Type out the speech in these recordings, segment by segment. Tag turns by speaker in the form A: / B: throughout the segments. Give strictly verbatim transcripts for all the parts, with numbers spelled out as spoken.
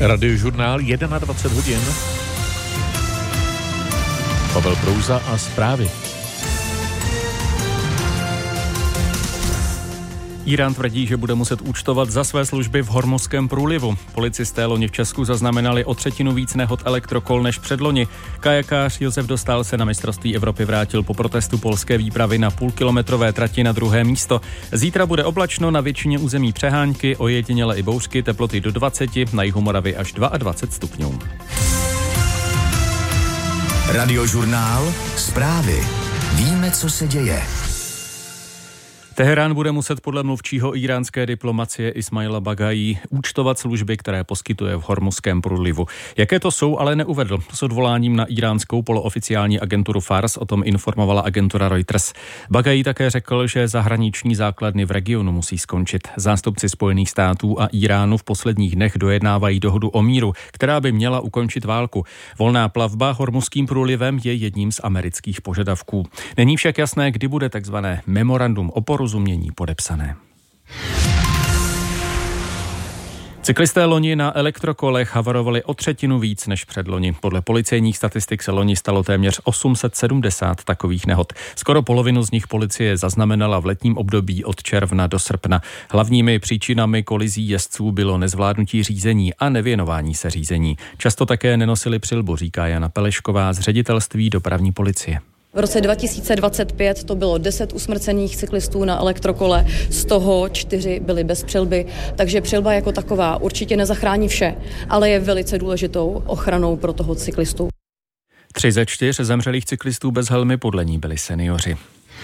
A: Radiožurnál dvacet jedna hodin. Pavel Prouza a zprávy.
B: Írán tvrdí, že bude muset účtovat za své služby v Hormuzském průlivu. Policisté loni v Česku zaznamenali o třetinu víc nehod elektrokol než předloni. Kajakář Josef Dostál se na mistrovství Evropy vrátil po protestu polské výpravy na půlkilometrové trati na druhé místo. Zítra bude oblačno, na většině území přehánky, ojediněle i bouřky, teploty do dvacet, na jihu Moravy až dvacet dva stupňů.
C: Radiožurnál, zprávy. Víme, co se děje.
B: Teherán bude muset podle mluvčího íránské diplomacie Ismaila Bagají účtovat služby, které poskytuje v Hormuzském průlivu. Jaké to jsou, ale neuvedl. S odvoláním na iránskou polooficiální agenturu Fars o tom informovala agentura Reuters. Bagají také řekl, že zahraniční základny v regionu musí skončit. Zástupci Spojených států a Iránu v posledních dnech dojednávají dohodu o míru, která by měla ukončit válku. Volná plavba Hormuzským průlivem je jedním z amerických požadavků. Není však jasné, kdy bude takzvané memorandum o porozumění podepsané. Cyklisté loni na elektrokolech havarovali o třetinu víc než předloni. Podle policejních statistik se loni stalo téměř osm set sedmdesát takových nehod. Skoro polovinu z nich policie zaznamenala v letním období od června do srpna. Hlavními příčinami kolizí jezdců bylo nezvládnutí řízení a nevěnování se řízení. Často také nenosili přilbu, říká Jana Pelešková z ředitelství dopravní policie.
D: V roce dva tisíce dvacet pět to bylo deset usmrcených cyklistů na elektrokole, z toho čtyři byly bez přilby, takže přilba jako taková určitě nezachrání vše, ale je velice důležitou ochranou pro toho cyklistu.
B: Tři ze čtyř zemřelých cyklistů bez helmy podle ní byli seniori.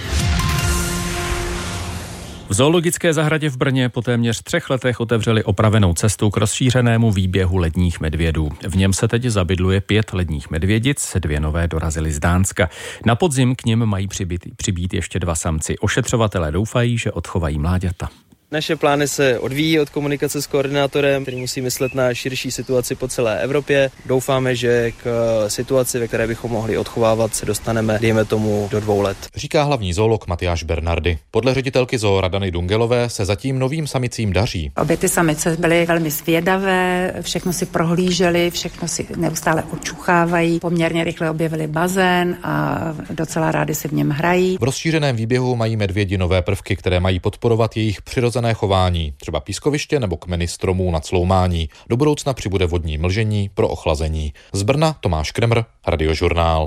B: V zoologické zahradě v Brně po téměř třech letech otevřeli opravenou cestu k rozšířenému výběhu ledních medvědů. V něm se teď zabydluje pět ledních medvědic, dvě nové dorazily z Dánska. Na podzim k nim mají přibýt, přibýt ještě dva samci. Ošetřovatelé doufají, že odchovají mláďata.
E: Naše plány se odvíjí od komunikace s koordinátorem, který musí myslet na širší situaci po celé Evropě. Doufáme, že k situaci, ve které bychom mohli odchovávat, se dostaneme, dejme tomu, do dvou let.
F: Říká hlavní zoolog Matyáš Bernardy. Podle ředitelky zoo Radany Dungelové se zatím novým samicím daří.
G: Obě ty samice byly velmi zvědavé, všechno si prohlíželi, všechno si neustále očuchávají. Poměrně rychle objevili bazén a docela rádi si v něm hrají.
F: V rozšířeném výběhu mají medvědi nové prvky, které mají podporovat jejich přirozené chování, třeba pískoviště nebo kmeny stromů na cloumání. Do budoucna přibude vodní mlžení pro ochlazení. Z Brna Tomáš Kremr, Radiožurnál.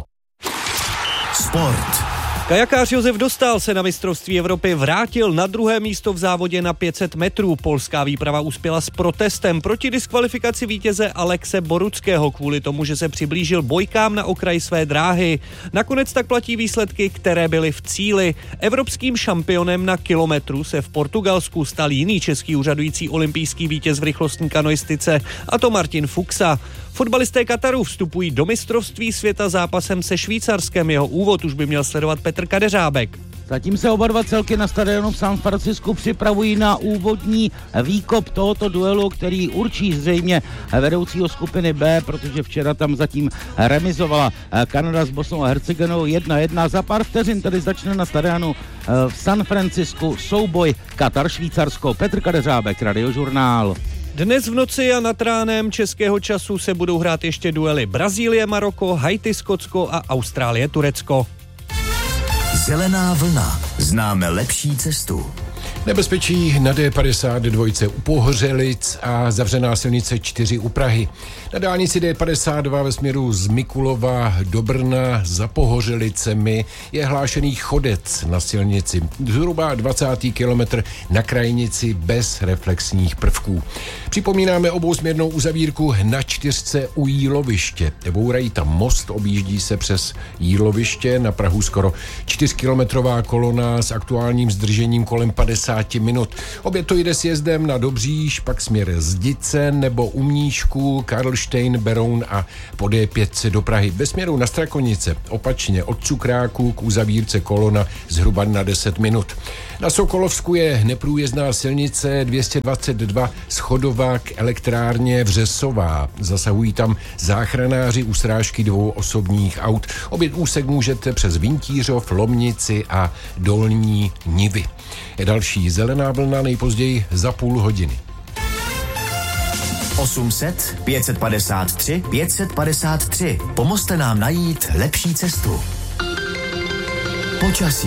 C: Sport.
H: Kajakář Josef Dostál se na mistrovství Evropy vrátil na druhé místo v závodě na pět set metrů. Polská výprava uspěla s protestem proti diskvalifikaci vítěze Alexe Boruckého kvůli tomu, že se přiblížil bojkám na okraji své dráhy. Nakonec tak platí výsledky, které byly v cíli. Evropským šampionem na kilometru se v Portugalsku stal jiný český úřadující olympijský vítěz v rychlostní kanoistice, a to Martin Fuchsa. Fotbalisté Kataru vstupují do mistrovství světa zápasem se Švýcarskem. Jeho úvod už by měl sledovat Petr Kadeřábek.
I: Zatím se oba dva celky na stadionu v San Francisku připravují na úvodní výkop tohoto duelu, který určí zřejmě vedoucího skupiny B, protože včera tam zatím remizovala Kanada s Bosnou a Hercegovinou jedna jedna. Za pár vteřin tedy začne na stadionu v San Francisku souboj Katar-Švýcarsko. Petr Kadeřábek, Radiožurnál.
H: Dnes v noci a nad ránem českého času se budou hrát ještě duely Brazílie, Maroko, Haiti, Skotsko a Austrálie, Turecko.
C: Zelená vlna. Známe lepší cestu.
J: Nebezpečí na D padesát dva u Pohořelic a zavřená silnice čtyři u Prahy. Na dálnici D padesát dva ve směru z Mikulova do Brna za Pohořelicemi je hlášený chodec na silnici. Zhruba dvacátý kilometr na krajnici bez reflexních prvků. Připomínáme obousměrnou uzavírku na čtyřce u Jíloviště. Bourají tam most, objíždí se přes Jíloviště, na Prahu skoro čtyřkilometrová kolona s aktuálním zdržením kolem padesát minut. Obě to jde sjezdem na Dobříž, pak směr Zdice nebo u Mníšku, Karlštejn, Beroun a po D pět do Prahy. Ve směru na Strakonice opačně od Cukráku k uzavírce kolona zhruba na deset minut. Na Sokolovsku je neprůjezdná silnice dvě stě dvacet dva Schodová k elektrárně Vřesová. Zasahují tam záchranáři u srážky dvou osobních aut. Obě úsek můžete přes Vintířov, Lomnici a Dolní Nivy. Je další zelená vlna nejpozději za půl hodiny.
C: osm set pět padesát tři pět padesát tři. Pomozte nám najít lepší cestu. Počasí.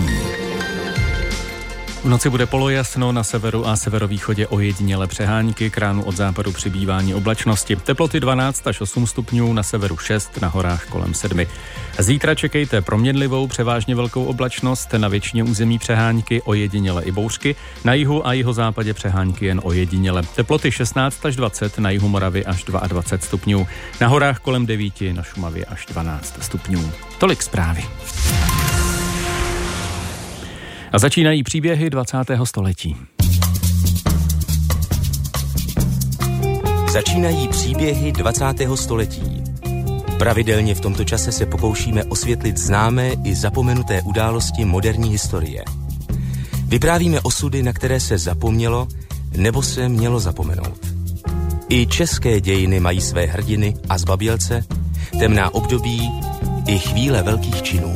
B: V noci bude polojasno, na severu a severovýchodě ojediněle přehánky, k ránu od západu přibývání oblačnosti. Teploty dvanáct až osm stupňů, na severu šest, na horách kolem sedm. Zítra čekejte proměnlivou, převážně velkou oblačnost, na většině území přehánky, ojediněle i bouřky, na jihu a jihozápadě přehánky jen ojediněle. Teploty šestnáct až dvacet, na jihu Moravy až dvacet dva stupňů, na horách kolem devět, na Šumavě až dvanáct stupňů. Tolik zprávy. A začínají příběhy dvacátého století.
K: Začínají příběhy dvacátého století. Pravidelně v tomto čase se pokoušíme osvětlit známé i zapomenuté události moderní historie. Vyprávíme osudy, na které se zapomnělo nebo se mělo zapomenout. I české dějiny mají své hrdiny a zbabělce, temná období i chvíle velkých činů.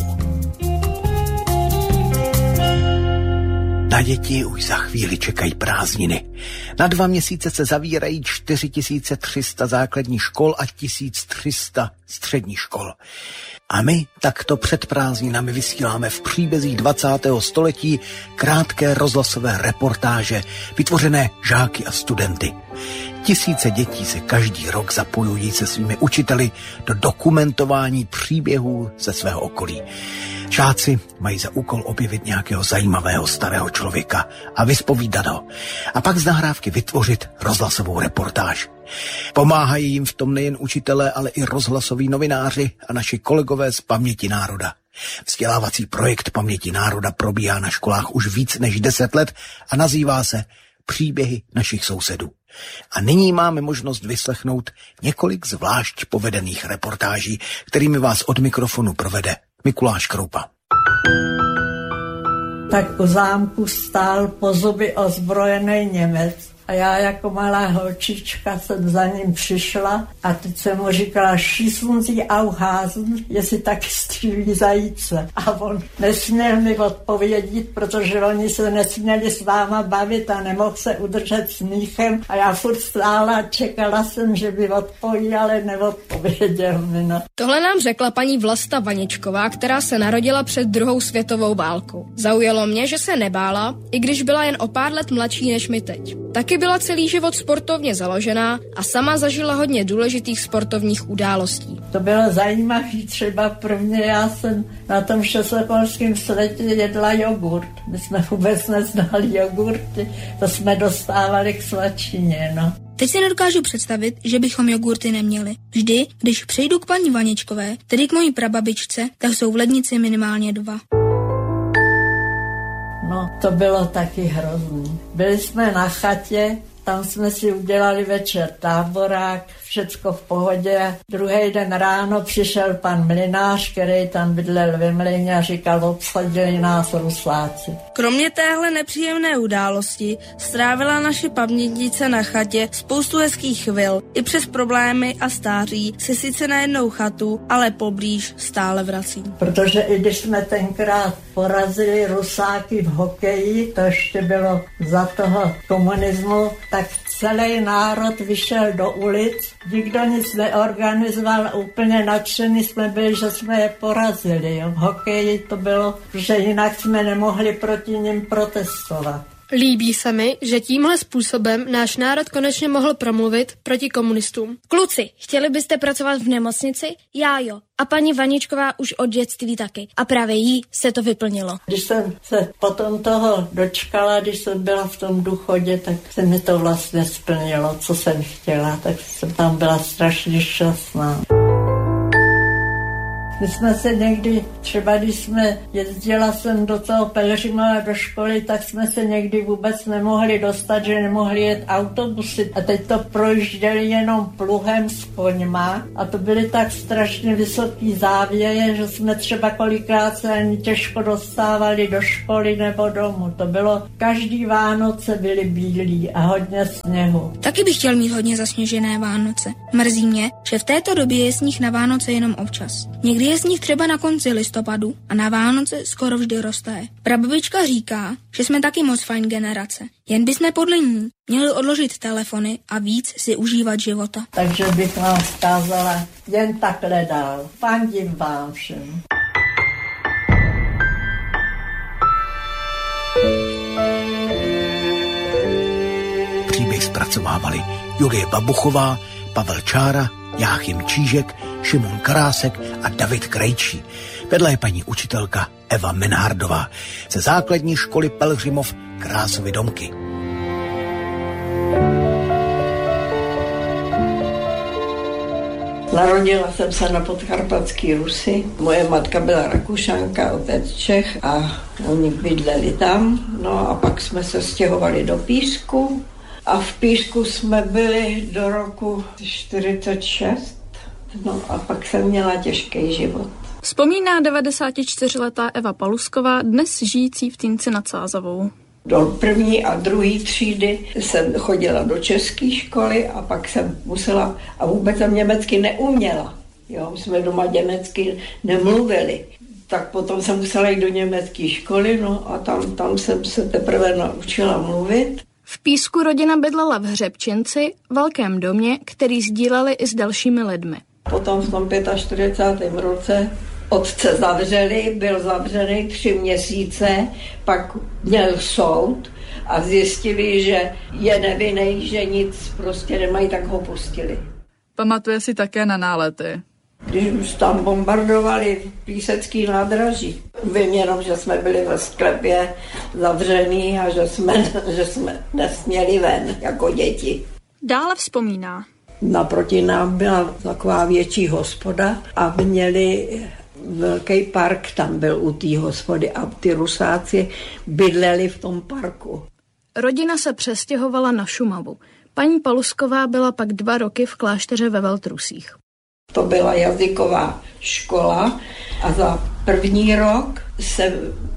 L: Na děti už za chvíli čekají prázdniny. Na dva měsíce se zavírají čtyři tisíce tři sta základních škol a tisíc tři sta středních škol. A my takto před prázdninami vysíláme v příbězích dvacátého století krátké rozhlasové reportáže vytvořené žáky a studenty. Tisíce dětí se každý rok zapojují se svými učiteli do dokumentování příběhů ze svého okolí. Žáci mají za úkol objevit nějakého zajímavého starého člověka a vyspovídat ho. A pak z nahrávky vytvořit rozhlasovou reportáž. Pomáhají jim v tom nejen učitelé, ale i rozhlasoví novináři a naši kolegové z Paměti národa. Vzdělávací projekt Paměti národa probíhá na školách už víc než deset let a nazývá se Příběhy našich sousedů. A nyní máme možnost vyslechnout několik zvlášť povedených reportáží, kterými vás od mikrofonu provede Mikuláš Kroupa.
M: Tak u zámku stál po zuby ozbrojený Němec. A já jako malá holčička jsem za ním přišla a teď jsem mu říkala, schießen Sie auch Hasen, jestli taky střílí zajíce. A on nesměl mi odpovědět, protože oni se nesměli s váma bavit a nemohl se udržet smíchem. A já furt stála a čekala jsem, že by odpověděl, ale neodpověděl mi. No.
N: Tohle nám řekla paní Vlasta Vaničková, která se narodila před druhou světovou válkou. Zaujalo mě, že se nebála, i když byla jen o pár let mladší než my teď. Taky byla celý život sportovně založená a sama zažila hodně důležitých sportovních událostí.
M: To bylo zajímavé třeba pro mě, já jsem na tom Československém sletě jedla jogurt. My jsme vůbec neznali jogurty, to jsme dostávali k svačině, no.
O: Teď si nedokážu představit, že bychom jogurty neměli. Vždy, když přejdu k paní Vaničkové, tedy k mojí prababičce, tak jsou v lednici minimálně dva.
M: No, to bylo taky hrozný. Byli jsme na chatě, tam jsme si udělali večer táborák, všecko v pohodě. Druhý den ráno přišel pan mlynář, který tam bydlel ve mlyně a říkal, obsadili nás Rusáci.
N: Kromě téhle nepříjemné události strávila naše pamětnice na chatě spoustu hezkých chvil. I přes problémy a stáří se sice na jednou chatu, ale poblíž stále vrací.
M: Protože i když jsme tenkrát porazili Rusáky v hokeji, to ještě bylo za toho komunismu, tak celý národ vyšel do ulic, nikdo nic neorganizoval, úplně nadšený jsme byli, že jsme je porazili. Jo. V hokeji to bylo, že jinak jsme nemohli proti nim protestovat.
P: Líbí se mi, že tímhle způsobem náš národ konečně mohl promluvit proti komunistům.
Q: Kluci, chtěli byste pracovat v nemocnici? Já jo. A paní Vaničková už od dětství taky. A právě jí se to vyplnilo.
M: Když jsem se potom toho dočkala, když jsem byla v tom důchodě, tak se mi to vlastně splnilo, co jsem chtěla. Tak jsem tam byla strašně šťastná. My jsme se někdy, třeba když jsme jezdila jsem do toho Pelhřimova do školy, tak jsme se někdy vůbec nemohli dostat, že nemohli jet autobusy. A teď to projížděli jenom pluhem s koňma a to byly tak strašně vysoký závěje, že jsme třeba kolikrát se ani těžko dostávali do školy nebo domů. To bylo, každý Vánoce byly bílí a hodně sněhu.
O: Taky bych chtěl mít hodně zasněžené Vánoce. Mrzí mě, že v této době je sníh na Vánoce jenom občas. Někdy je je sníh třeba na konci listopadu a na Vánoce skoro vždy roste. Prababička říká, že jsme taky moc fajn generace. Jen bychom podle ní měli odložit telefony a víc si užívat života.
M: Takže bych vám vzkázala jen takhle dál. Fandím vám všem.
L: Příběh zpracovávali Julie Babuchová, Pavel Čára, Jáchym Čížek, Šimon Karásek a David Krejčí. Vedle je paní učitelka Eva Menhardová ze základní školy Pelhřimov Krásovy domky.
R: Narodila jsem se na Podkarpatský Rusi. Moje matka byla Rakušanka, otec Čech a oni bydleli tam. No a pak jsme se stěhovali do Písku a v Písku jsme byli do roku čtyřicet šest. No a pak jsem měla těžký život.
S: Vzpomíná devadesátičtyřletá Eva Palusková, dnes žijící v Týnci nad Sázavou.
R: Do první a druhé třídy jsem chodila do české školy a pak jsem musela, a vůbec jsem německy neuměla. Jo, jsme doma německy nemluvili. Tak potom jsem musela jít do německé školy, no a tam, tam jsem se teprve naučila mluvit.
S: V Písku rodina bydlela v Hřebčinci, velkém domě, který sdíleli i s dalšími lidmi.
R: Potom v tom čtyřicátém pátém roce otce zavřeli, byl zavřený tři měsíce, pak měl soud a zjistili, že je nevinný, že nic prostě nemají, tak ho pustili.
S: Pamatuje si také na nálety.
R: Když už tam bombardovali Písecký nádraží. Vím jenom, že jsme byli ve sklepě zavřený a že jsme, že jsme nesměli ven jako děti.
S: Dále vzpomíná.
R: Naproti nám byla taková větší hospoda a měli velký park, tam byl u té hospody a ty Rusáci bydleli v tom parku.
S: Rodina se přestěhovala na Šumavu. Paní Palusková byla pak dva roky v klášteře ve Veltrusích.
R: To byla jazyková škola a za první rok jsem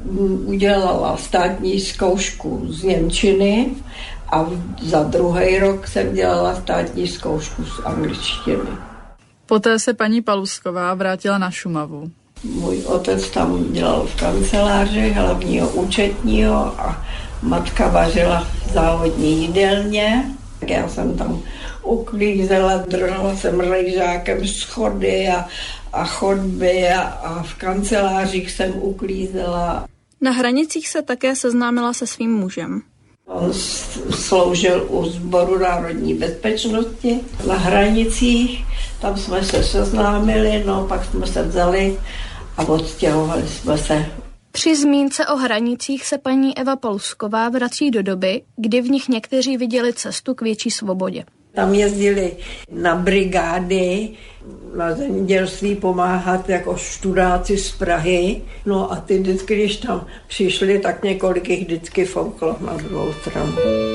R: udělala státní zkoušku z němčiny a za druhý rok jsem dělala státní zkoušku z angličtiny.
S: Poté se paní Palusková vrátila na Šumavu.
R: Můj otec tam dělal v kanceláři hlavního účetního a matka vařila v závodní jídelně. Já jsem tam uklízela, držela jsem rejžákem schody a, a chodby a, a v kancelářích jsem uklízela.
S: Na Hranicích se také seznámila se svým mužem.
R: On sloužil u Sboru národní bezpečnosti na Hranicích, tam jsme se seznámili, no pak jsme se vzali a odstěhovali jsme se.
S: Při zmínce o Hranicích se paní Eva Palusková vrací do doby, kdy v nich někteří viděli cestu k větší svobodě.
R: Tam jezdili na brigády, na zemědělství pomáhat jako študáci z Prahy. No a ty vždycky, když tam přišli, tak několik jich vždycky fouklo na druhou stranu.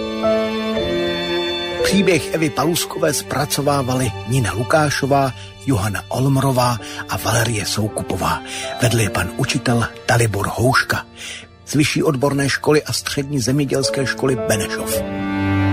L: Příběh Evy Paluskové zpracovávali Nina Lukášová, Johana Olmrová a Valerie Soukupová. Vedl je pan učitel Dalibor Houška z Vyšší odborné školy a střední zemědělské školy Benešov.